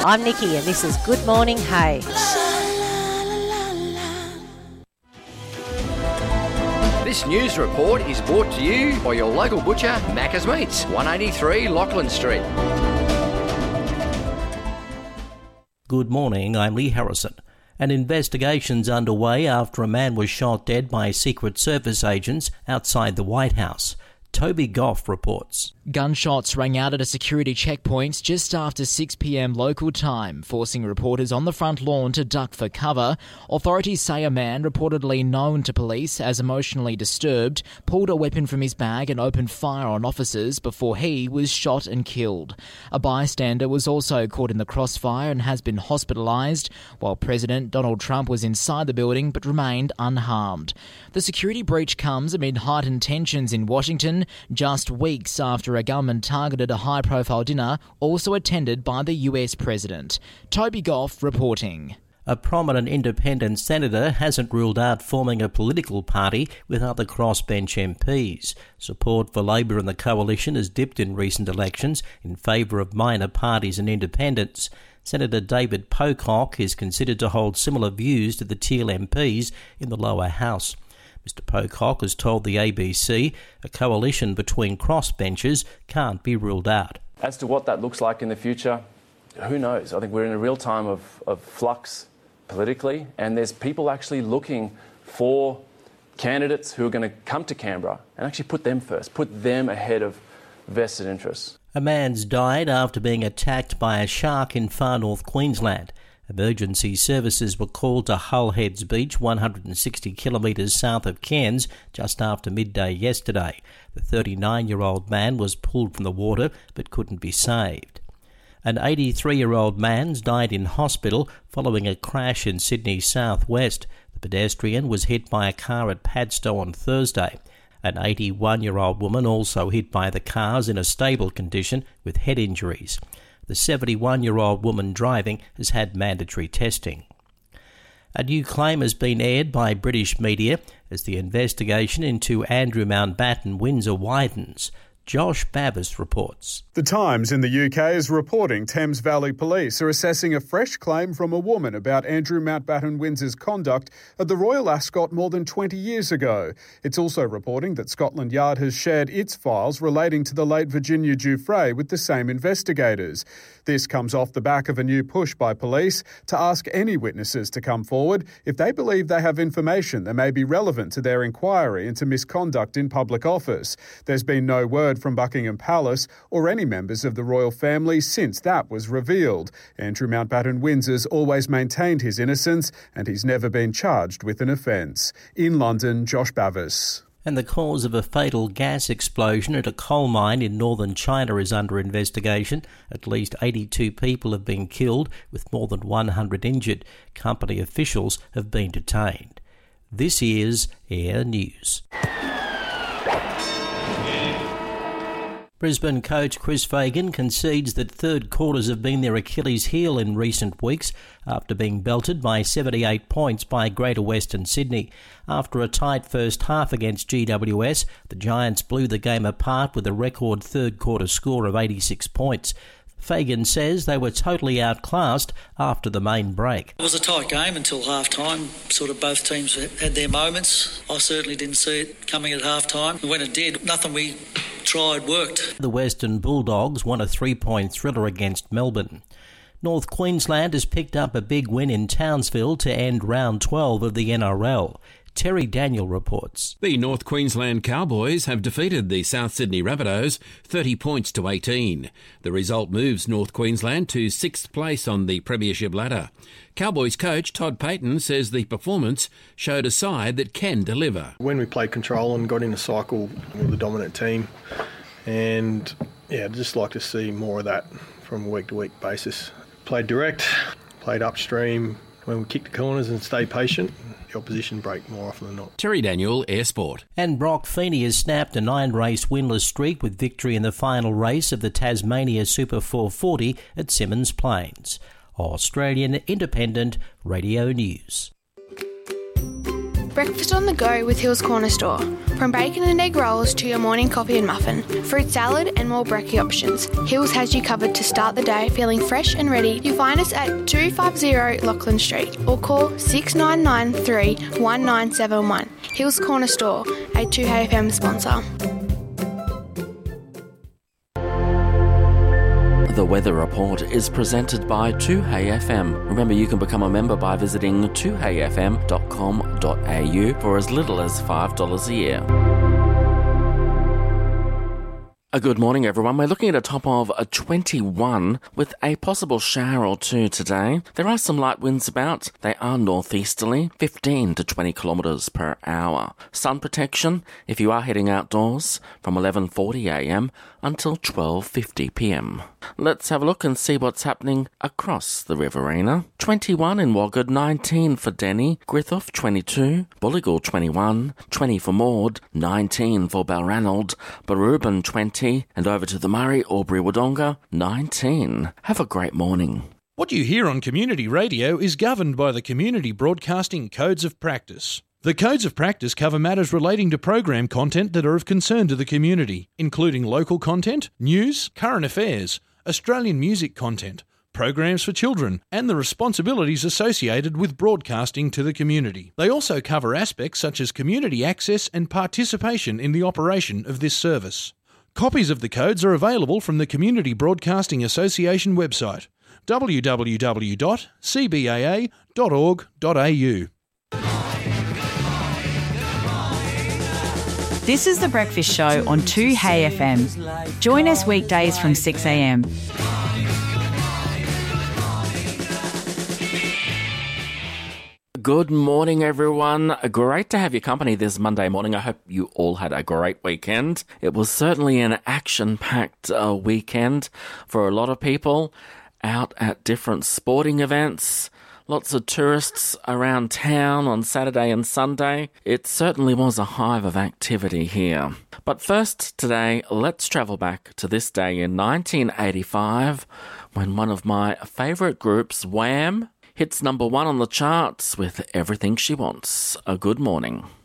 I'm Nikki and this is Good Morning Hay. This news report is brought to you by your local butcher, Macca's Meats, 183 Lachlan Street. Good morning, I'm Lee Harrison. An investigation's underway after a man was shot dead by Secret Service agents outside the White House. Toby Goff reports. Gunshots rang out at a security checkpoint just after 6 p.m. local time, forcing reporters on the front lawn to duck for cover. Authorities say a man, reportedly known to police as emotionally disturbed, pulled a weapon from his bag and opened fire on officers before he was shot and killed. A bystander was also caught in the crossfire and has been hospitalised, while President Donald Trump was inside the building but remained unharmed. The security breach comes amid heightened tensions in Washington, just weeks after a gunman targeted a high-profile dinner also attended by the US President. Toby Goff reporting. A prominent independent senator hasn't ruled out forming a political party with other crossbench MPs. Support for Labor and the Coalition has dipped in recent elections in favour of minor parties and independents. Senator David Pocock is considered to hold similar views to the Teal MPs in the lower house. Mr Pocock has told the ABC a coalition between crossbenchers can't be ruled out. As to what that looks like in the future, who knows? I think we're in a real time of flux politically, and there's people actually looking for candidates who are going to come to Canberra and actually put them first, put them ahead of vested interests. A man's died after being attacked by a shark in far north Queensland. Emergency services were called to Hull Heads Beach, 160 kilometres south of Cairns, just after midday yesterday. The 39-year-old man was pulled from the water but couldn't be saved. An 83-year-old man's died in hospital following a crash in Sydney's southwest. The pedestrian was hit by a car at Padstow on Thursday. An 81-year-old woman also hit by the cars in a stable condition with head injuries. The 71-year-old woman driving has had mandatory testing. A new claim has been aired by British media as the investigation into Andrew Mountbatten Windsor widens. Josh Bavis reports. The Times in the UK is reporting Thames Valley Police are assessing a fresh claim from a woman about Andrew Mountbatten Windsor's conduct at the Royal Ascot more than 20 years ago. It's also reporting that Scotland Yard has shared its files relating to the late Virginia Giuffre with the same investigators. This comes off the back of a new push by police to ask any witnesses to come forward if they believe they have information that may be relevant to their inquiry into misconduct in public office. There's been no word from Buckingham Palace or any members of the royal family since that was revealed. Andrew Mountbatten Windsor's always maintained his innocence and he's never been charged with an offence. In London, Josh Bavis. And the cause of a fatal gas explosion at a coal mine in northern China is under investigation. At least 82 people have been killed, with more than 100 injured. Company officials have been detained. This is Air News. Brisbane coach Chris Fagan concedes that third quarters have been their Achilles heel in recent weeks after being belted by 78 points by Greater Western Sydney. After a tight first half against GWS, the Giants blew the game apart with a record third quarter score of 86 points. Fagan says they were totally outclassed after the main break. It was a tight game until half-time. Sort of both teams had their moments. I certainly didn't see it coming at half-time. When it did, nothing we tried worked. The Western Bulldogs won a 3-point thriller against Melbourne. North Queensland has picked up a big win in Townsville to end round 12 of the NRL. Terry Daniel reports. The North Queensland Cowboys have defeated the South Sydney Rabbitohs 30 points to 18. The result moves North Queensland to 6th place on the premiership ladder. Cowboys coach Todd Payton says the performance showed a side that can deliver. When we played control and got in a cycle with the dominant team, and I'd just like to see more of that from a week-to-week basis. Played direct, played upstream. When we kick the corners and stay patient, the opposition break more often than not. Terry Daniel, Air Sport. And Brock Feeney has snapped a 9-race winless streak with victory in the final race of the Tasmania Super 440 at Symmons Plains. Australian Independent Radio News. Breakfast on the go with Hills Corner Store. From bacon and egg rolls to your morning coffee and muffin, fruit salad and more brekkie options, Hills has you covered to start the day feeling fresh and ready. You find us at 250 Lachlan Street or call 6993 1971. Hills Corner Store, a 2HFM sponsor. The weather report is presented by 2HFM. Remember, you can become a member by visiting 2hfm.com.au for as little as $5 a year. A good morning, everyone. We're looking at a top of a 21 with a possible shower or two today. There are some light winds about. They are northeasterly, 15 to 20 kilometres per hour. Sun protection, if you are heading outdoors, from 11:40am until 12:50pm. Let's have a look and see what's happening across the Riverina. 21 in Wagga, 19 for Denny, Griffith 22, Bulligal 21, 20 for Maud, 19 for Balranald, Barubin 20, and over to the Murray, Albury-Wodonga 19. Have a great morning. What you hear on community radio is governed by the Community Broadcasting Codes of Practice. The Codes of Practice cover matters relating to program content that are of concern to the community, including local content, news, current affairs, Australian music content, programs for children, and the responsibilities associated with broadcasting to the community. They also cover aspects such as community access and participation in the operation of this service. Copies of the codes are available from the Community Broadcasting Association website, www.cbaa.org.au. This is The Breakfast Show on 2HFM. Join us weekdays from 6am. Good morning, everyone. Great to have your company this Monday morning. I hope you all had a great weekend. It was certainly an action-packed weekend for a lot of people out at different sporting events. Lots of tourists around town on Saturday and Sunday. It certainly was a hive of activity here. But first, today, let's travel back to this day in 1985 when one of my favourite groups, Wham!, hits number 1 on the charts with Everything She Wants. A good morning.